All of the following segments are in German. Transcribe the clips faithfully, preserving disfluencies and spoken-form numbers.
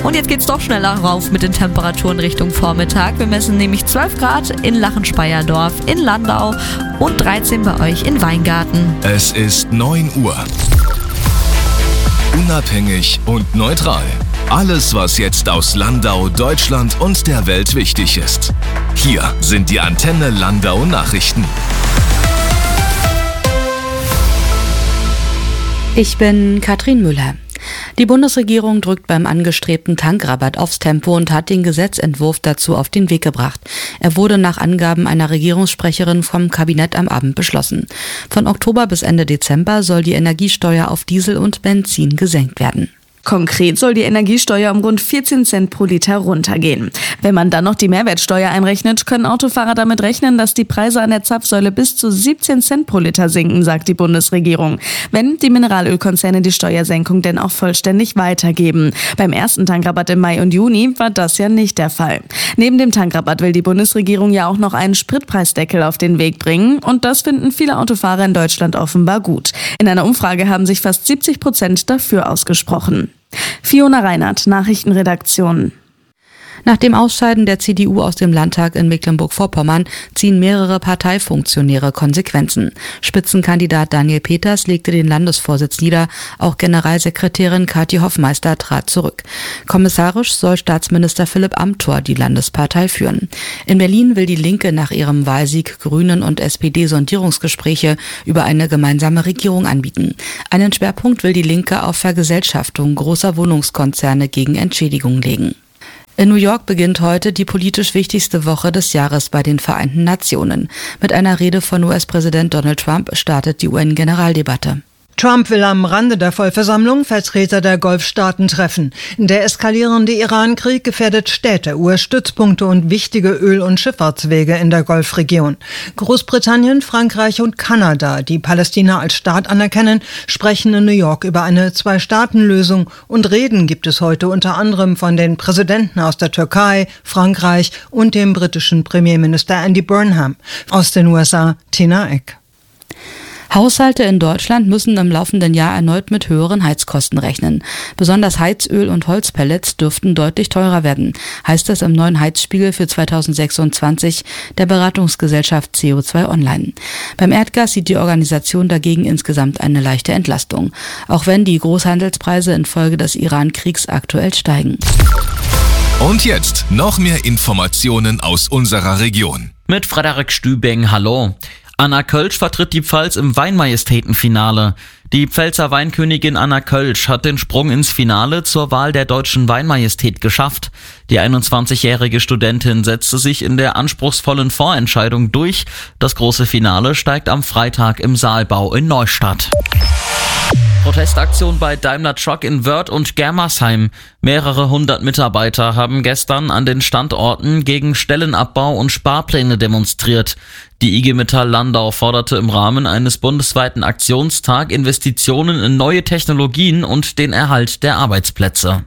Und jetzt geht's doch schneller rauf mit den Temperaturen Richtung Vormittag. Wir messen nämlich zwölf Grad in Lachen-Speyerdorf, in Landau und dreizehn bei euch in Weingarten. Es ist neun Uhr. Unabhängig und neutral. Alles, was jetzt aus Landau, Deutschland und der Welt wichtig ist. Hier sind die Antenne Landau Nachrichten. Ich bin Katrin Müller. Die Bundesregierung drückt beim angestrebten Tankrabatt aufs Tempo und hat den Gesetzentwurf dazu auf den Weg gebracht. Er wurde nach Angaben einer Regierungssprecherin vom Kabinett am Abend beschlossen. Von Oktober bis Ende Dezember soll die Energiesteuer auf Diesel und Benzin gesenkt werden. Konkret soll die Energiesteuer um rund vierzehn Cent pro Liter runtergehen. Wenn man dann noch die Mehrwertsteuer einrechnet, können Autofahrer damit rechnen, dass die Preise an der Zapfsäule bis zu siebzehn Cent pro Liter sinken, sagt die Bundesregierung. Wenn die Mineralölkonzerne die Steuersenkung denn auch vollständig weitergeben. Beim ersten Tankrabatt im Mai und Juni war das ja nicht der Fall. Neben dem Tankrabatt will die Bundesregierung ja auch noch einen Spritpreisdeckel auf den Weg bringen. Und das finden viele Autofahrer in Deutschland offenbar gut. In einer Umfrage haben sich fast siebzig Prozent dafür ausgesprochen. Fiona Reinhardt, Nachrichtenredaktion. Nach dem Ausscheiden der C D U aus dem Landtag in Mecklenburg-Vorpommern ziehen mehrere Parteifunktionäre Konsequenzen. Spitzenkandidat Daniel Peters legte den Landesvorsitz nieder, auch Generalsekretärin Kathi Hoffmeister trat zurück. Kommissarisch soll Staatsminister Philipp Amthor die Landespartei führen. In Berlin will die Linke nach ihrem Wahlsieg Grünen und S P D Sondierungsgespräche über eine gemeinsame Regierung anbieten. Einen Schwerpunkt will die Linke auf Vergesellschaftung großer Wohnungskonzerne gegen Entschädigung legen. In New York beginnt heute die politisch wichtigste Woche des Jahres bei den Vereinten Nationen. Mit einer Rede von U S-Präsident Donald Trump startet die U N-Generaldebatte. Trump will am Rande der Vollversammlung Vertreter der Golfstaaten treffen. Der eskalierende Iran-Krieg gefährdet Städte, U S-Stützpunkte und wichtige Öl- und Schifffahrtswege in der Golfregion. Großbritannien, Frankreich und Kanada, die Palästina als Staat anerkennen, sprechen in New York über eine Zwei-Staaten-Lösung. Und Reden gibt es heute unter anderem von den Präsidenten aus der Türkei, Frankreich und dem britischen Premierminister Andy Burnham. Aus den U S A, Tina Eck. Haushalte in Deutschland müssen im laufenden Jahr erneut mit höheren Heizkosten rechnen. Besonders Heizöl und Holzpellets dürften deutlich teurer werden, heißt es im neuen Heizspiegel für zweitausendsechsundzwanzig der Beratungsgesellschaft C O zwei Online. Beim Erdgas sieht die Organisation dagegen insgesamt eine leichte Entlastung, auch wenn die Großhandelspreise infolge des Iran-Kriegs aktuell steigen. Und jetzt noch mehr Informationen aus unserer Region. Mit Frederik Stübing, hallo. Anna Kölsch vertritt die Pfalz im Weinmajestätenfinale. Die Pfälzer Weinkönigin Anna Kölsch hat den Sprung ins Finale zur Wahl der deutschen Weinmajestät geschafft. Die einundzwanzigjährige Studentin setzte sich in der anspruchsvollen Vorentscheidung durch. Das große Finale steigt am Freitag im Saalbau in Neustadt. Protestaktion bei Daimler Truck in Wörth und Germersheim. Mehrere hundert Mitarbeiter haben gestern an den Standorten gegen Stellenabbau und Sparpläne demonstriert. Die I G Metall Landau forderte im Rahmen eines bundesweiten Aktionstags Investitionen in neue Technologien und den Erhalt der Arbeitsplätze.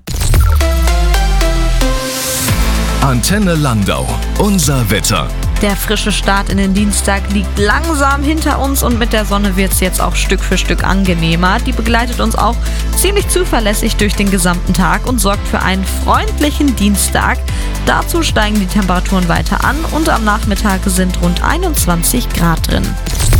Antenne Landau, unser Wetter. Der frische Start in den Dienstag liegt langsam hinter uns und mit der Sonne wird es jetzt auch Stück für Stück angenehmer. Die begleitet uns auch ziemlich zuverlässig durch den gesamten Tag und sorgt für einen freundlichen Dienstag. Dazu steigen die Temperaturen weiter an und am Nachmittag sind rund einundzwanzig Grad drin.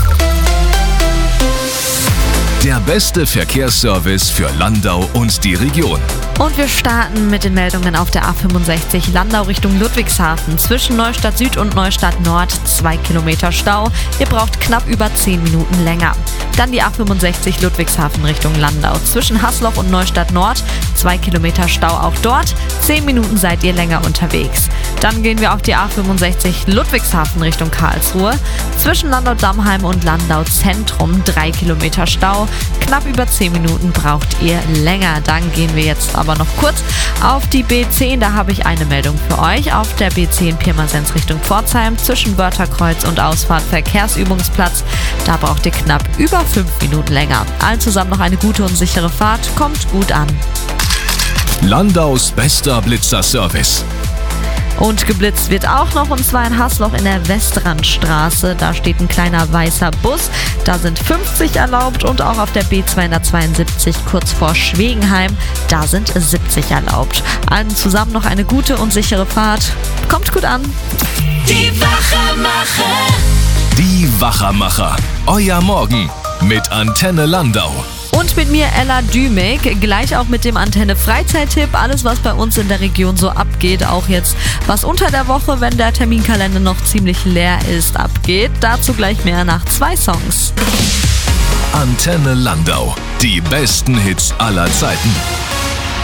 Der beste Verkehrsservice für Landau und die Region. Und wir starten mit den Meldungen auf der A fünfundsechzig Landau Richtung Ludwigshafen. Zwischen Neustadt Süd und Neustadt Nord zwei Kilometer Stau. Ihr braucht knapp über zehn Minuten länger. Dann die A fünfundsechzig Ludwigshafen Richtung Landau. Zwischen Haßloch und Neustadt Nord zwei Kilometer Stau auch dort. zehn Minuten seid ihr länger unterwegs. Dann gehen wir auf die A fünfundsechzig Ludwigshafen Richtung Karlsruhe. Zwischen Landau-Dammheim und Landau-Zentrum drei Kilometer Stau. Knapp über zehn Minuten braucht ihr länger. Dann gehen wir jetzt aber noch kurz auf die B zehn. Da habe ich eine Meldung für euch. Auf der B zehn Pirmasens Richtung Pforzheim zwischen Wörtherkreuz und Ausfahrt Verkehrsübungsplatz. Da braucht ihr knapp über fünf Minuten länger. Allen zusammen noch eine gute und sichere Fahrt. Kommt gut an. Landaus bester Blitzerservice. Und geblitzt wird auch noch, und zwar in Hasloch in der Westrandstraße. Da steht ein kleiner weißer Bus. Da sind fünfzig erlaubt, und auch auf der B zweihundertzweiundsiebzig kurz vor Schwegenheim. Da sind siebzig erlaubt. Allen zusammen noch eine gute und sichere Fahrt. Kommt gut an. Die Wachermacher. Die Wachermacher. Euer Morgen mit Antenne Landau. Und mit mir Ella Dümig, gleich auch mit dem Antenne-Freizeit-Tipp. Alles, was bei uns in der Region so abgeht, auch jetzt, was unter der Woche, wenn der Terminkalender noch ziemlich leer ist, abgeht. Dazu gleich mehr nach zwei Songs. Antenne Landau. Die besten Hits aller Zeiten.